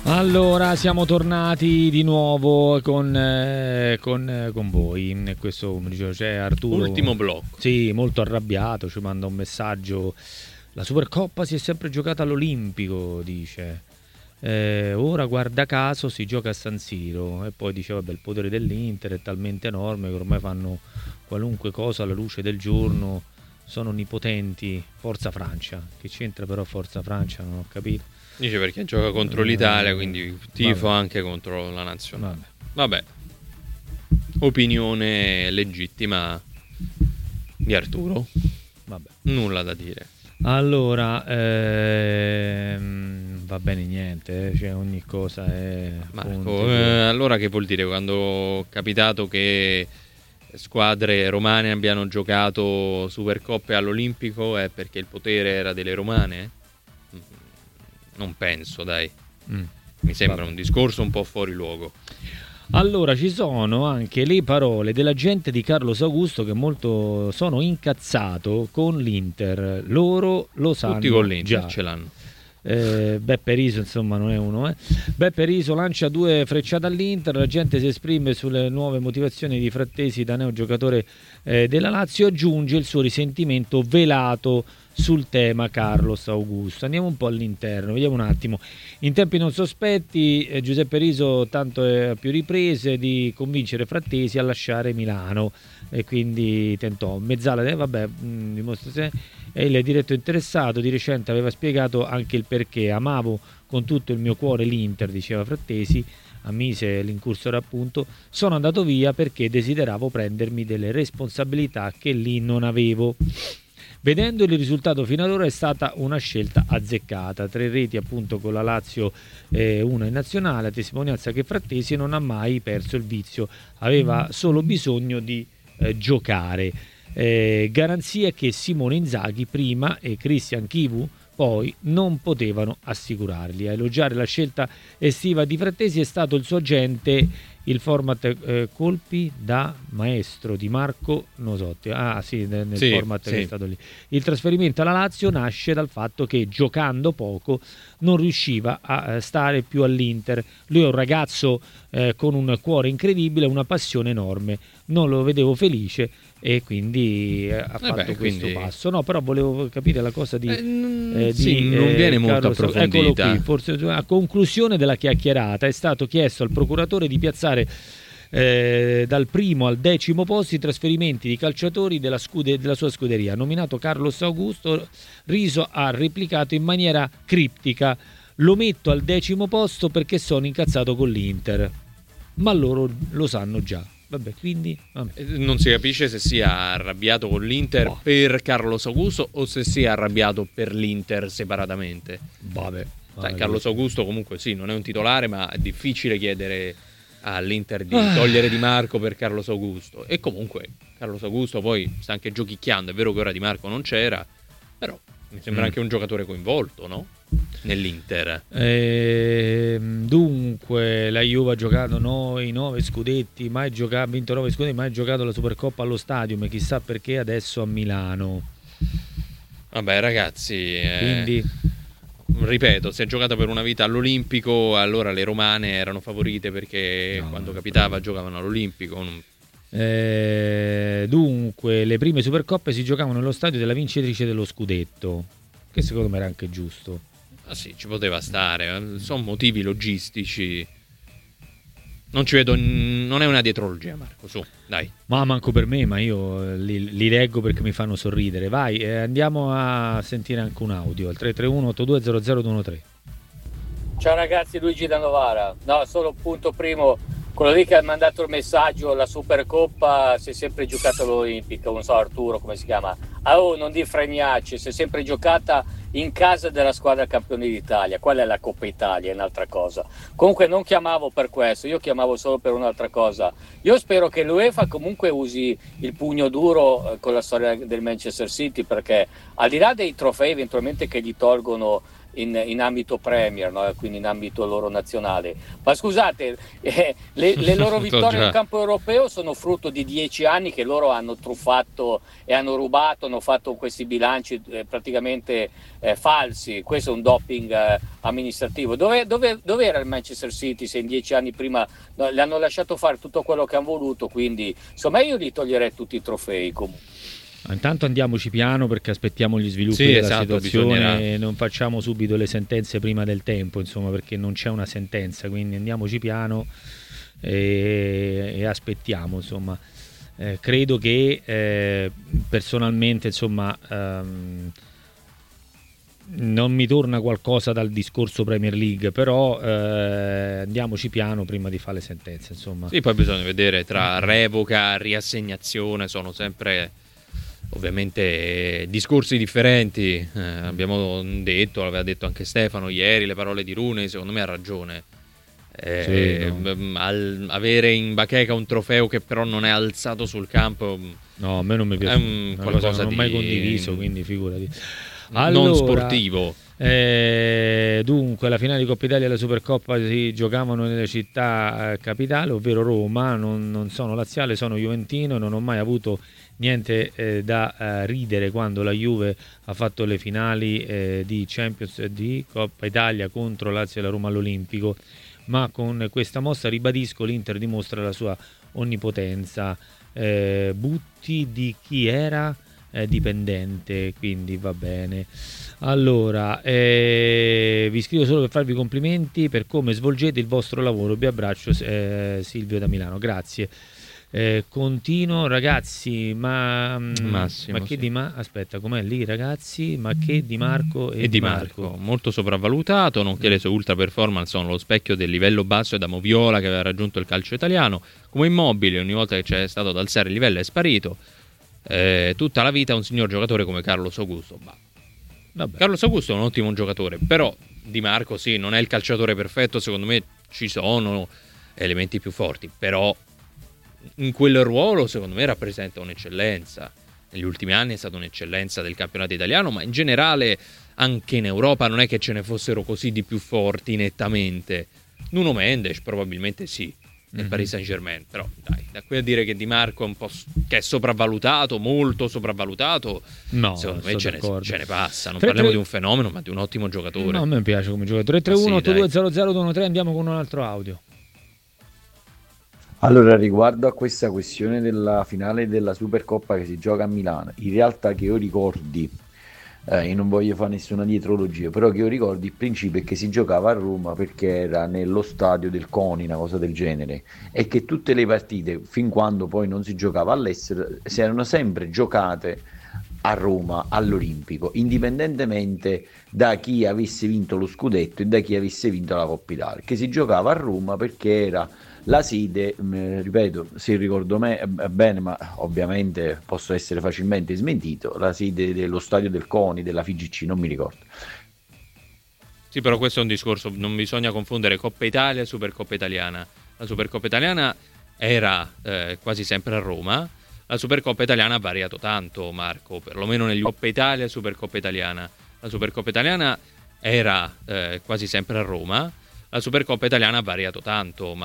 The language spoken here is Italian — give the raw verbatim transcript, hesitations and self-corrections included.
Allora, siamo tornati di nuovo con, eh, con, eh, con voi. Questo, come dicevo, c'è Arturo. Ultimo blocco. Sì, molto arrabbiato, ci manda un messaggio. La Supercoppa si è sempre giocata all'Olimpico, dice. Eh, ora, guarda caso, si gioca a San Siro. E poi dice, vabbè, il potere dell'Inter è talmente enorme che ormai fanno qualunque cosa alla luce del giorno. Sono onnipotenti. Forza Francia. Che c'entra però Forza Francia? Non ho capito. Dice perché gioca contro l'Italia, quindi tifo Vabbè. anche contro la nazionale. Vabbè. Vabbè, opinione legittima di Arturo. Vabbè. Nulla da dire. Allora, ehm, va bene niente, eh, cioè ogni cosa è... Marco, eh, allora che vuol dire quando è capitato che squadre romane abbiano giocato Supercoppe all'Olimpico è perché il potere era delle romane? Non penso, dai. Mm. Mi sembra Vabbè. un discorso un po' fuori luogo. Allora, ci sono anche le parole dell'agente di Carlos Augusto che molto sono incazzato con l'Inter. Loro lo sanno. Tutti con l'Inter già. ce l'hanno. Eh, Beppe Riso insomma non è uno eh. Beppe Riso lancia due frecciate all'Inter, la gente si esprime sulle nuove motivazioni di Frattesi da neogiocatore eh, della Lazio, aggiunge il suo risentimento velato sul tema Carlos Augusto. Andiamo un po' all'interno, vediamo un attimo. In tempi non sospetti eh, Giuseppe Riso tanto è a più riprese di convincere Frattesi a lasciare Milano e quindi tentò Mezzala eh, vabbè mh, dimostra se è il diretto interessato, di recente aveva spiegato anche il perché. Amavo con tutto il mio cuore l'Inter, diceva Frattesi, ammise l'incursore appunto, sono andato via perché desideravo prendermi delle responsabilità che lì non avevo. Vedendo il risultato fino ad ora è stata una scelta azzeccata, tre reti appunto con la Lazio, eh, una in nazionale, a testimonianza che Frattesi non ha mai perso il vizio, aveva solo bisogno di eh, giocare. Eh, garanzia che Simone Inzaghi prima e Christian Chivu poi non potevano assicurargli. A elogiare la scelta estiva di Frattesi è stato il suo agente, il format eh, colpi da maestro di Marco Nosotti. Ah sì, nel, nel sì, format sì. che è stato lì. Il trasferimento alla Lazio nasce dal fatto che giocando poco non riusciva a stare più all'Inter. Lui è un ragazzo eh, con un cuore incredibile, una passione enorme. Non lo vedevo felice e quindi eh, ha eh fatto beh, questo quindi... passo. No, però volevo capire la cosa di... Eh, n- eh, sì, di non eh, viene molto Carlos... approfondita. Eccolo qui, forse a conclusione della chiacchierata è stato chiesto al procuratore di piazzare eh, dal primo al decimo posto i trasferimenti di calciatori della, scude... della sua scuderia. Nominato Carlos Augusto, Riso ha replicato in maniera criptica: lo metto al decimo posto perché sono incazzato con l'Inter, ma loro lo sanno già. Vabbè, quindi vabbè. Non si capisce se sia arrabbiato con l'Inter oh. per Carlos Augusto o se sia arrabbiato per l'Inter separatamente. Vabbè, Sai, Carlos Augusto comunque sì, non è un titolare, ma è difficile chiedere all'Inter di ah. togliere Di Marco per Carlos Augusto. E comunque Carlos Augusto poi sta anche giochicchiando. È vero che ora Di Marco non c'era, però mi sembra mm. anche un giocatore coinvolto, no? Nell'Inter. Eh, dunque la Juve ha giocato noi nove scudetti, mai giocato, ha vinto nove scudetti, mai giocato la Supercoppa allo Stadium, chissà perché adesso a Milano. Vabbè ragazzi, eh, quindi ripeto, si è giocata per una vita all'Olimpico, allora le romane erano favorite perché no, quando capitava giocavano all'Olimpico. Non... Eh, dunque le prime Supercoppe si giocavano nello stadio della vincitrice dello scudetto, che secondo me era anche giusto. Ah sì, ci poteva stare, sono motivi logistici. Non ci vedo, non è una dietrologia, Marco, su, dai. Ma manco per me, ma io li, li leggo perché mi fanno sorridere. Vai, eh, andiamo a sentire anche un audio, al tre tre uno otto due zero zero due uno tre. Ciao ragazzi, Luigi da Novara. No, solo punto primo, quello lì che ha mandato il messaggio, la Supercoppa si è sempre giocata all'Olimpica, non so Arturo come si chiama. Ah, oh, non di fregnacci, si è sempre giocata in casa della squadra campione d'Italia. Qual è la Coppa Italia? È un'altra cosa. Comunque non chiamavo per questo, io chiamavo solo per un'altra cosa. Io spero che l'UEFA comunque usi il pugno duro eh, con la storia del Manchester City, perché al di là dei trofei eventualmente che gli tolgono in, in ambito Premier, no? Quindi in ambito loro nazionale. Ma scusate, eh, le, le loro vittorie in campo europeo sono frutto di dieci anni che loro hanno truffato e hanno rubato, hanno fatto questi bilanci eh, praticamente eh, falsi. Questo è un doping eh, amministrativo. Dove, dove, dove era il Manchester City se in dieci anni prima no, le hanno lasciato fare tutto quello che hanno voluto? Quindi insomma io li toglierei tutti i trofei comunque. Intanto andiamoci piano perché aspettiamo gli sviluppi sì, della esatto, situazione bisognerà. e non facciamo subito le sentenze prima del tempo, insomma, perché non c'è una sentenza, quindi andiamoci piano e, e aspettiamo, insomma. Eh, credo che eh, personalmente, insomma, ehm, non mi torna qualcosa dal discorso Premier League, però eh, andiamoci piano prima di fare le sentenze, insomma. Sì, poi bisogna vedere tra revoca, riassegnazione, sono sempre ovviamente discorsi differenti. Eh, abbiamo detto, l'aveva detto anche Stefano ieri, le parole di Rooney, secondo me ha ragione. Eh, Sì, no. m- al- avere in bacheca un trofeo che però non è alzato sul campo, No, a me non mi piace, è un una qualcosa cosa che non ho di mai condiviso, quindi figurati. non Allora, sportivo. Eh, dunque, la finale di Coppa Italia e la Supercoppa si giocavano nelle città eh, capitali, ovvero Roma. Non, non sono laziale, sono juventino e non ho mai avuto niente eh, da eh, ridere quando la Juve ha fatto le finali eh, di Champions e di Coppa Italia contro Lazio e la Roma all'Olimpico. Ma con questa mossa, ribadisco, l'Inter dimostra la sua onnipotenza. Eh, butti di chi era eh, dipendente, quindi va bene. Allora, eh, vi scrivo solo per farvi complimenti per come svolgete il vostro lavoro. Vi abbraccio, eh, Silvio da Milano, grazie. Eh, continuo, ragazzi, ma, Massimo, ma che sì. di ma aspetta, com'è lì, ragazzi? Ma che Di Marco e, E Di Marco, molto sopravvalutato, nonché le sue ultra performance sono lo specchio del livello basso e da Moviola che aveva raggiunto il calcio italiano. Come Immobile, ogni volta che c'è stato ad alzare il livello è sparito. Eh, tutta la vita un signor giocatore come Carlos Augusto. Bah. Vabbè. Carlos Augusto è un ottimo giocatore, però Di Marco sì, non è il calciatore perfetto, secondo me ci sono elementi più forti, però in quel ruolo secondo me rappresenta un'eccellenza. Negli ultimi anni è stata un'eccellenza del campionato italiano, ma in generale anche in Europa non è che ce ne fossero così di più forti nettamente. Nuno Mendes probabilmente sì, nel mm-hmm. Paris Saint-Germain, però dai, da qui a dire che Di Marco è un po' che è sopravvalutato, molto sopravvalutato, no, secondo me ce ne, ce ne passa. Non tre, parliamo tre... di un fenomeno, ma di un ottimo giocatore. No, a me piace come giocatore. tre tre uno otto due zero zero due uno tre, andiamo con un altro audio. Allora, riguardo a questa questione della finale della Supercoppa che si gioca a Milano, in realtà che io ricordi, eh, io non voglio fare nessuna dietrologia, però che io ricordi il principio è che si giocava a Roma perché era nello stadio del CONI, una cosa del genere, e che tutte le partite, fin quando poi non si giocava all'estero, si erano sempre giocate a Roma, all'Olimpico, indipendentemente da chi avesse vinto lo scudetto e da chi avesse vinto la Coppa Italia, che si giocava a Roma perché era la sede, mh, ripeto, se ricordo me eh, bene, ma ovviamente posso essere facilmente smentito, la sede dello stadio del CONI, della F I G C, non mi ricordo. Sì, però questo è un discorso, non bisogna confondere Coppa Italia e Supercoppa Italiana. La Supercoppa Italiana era eh, quasi sempre a Roma, la Supercoppa Italiana ha variato tanto, Marco, perlomeno negli Coppa Italia e Supercoppa Italiana. La Supercoppa Italiana era eh, quasi sempre a Roma, la Supercoppa Italiana ha variato tanto,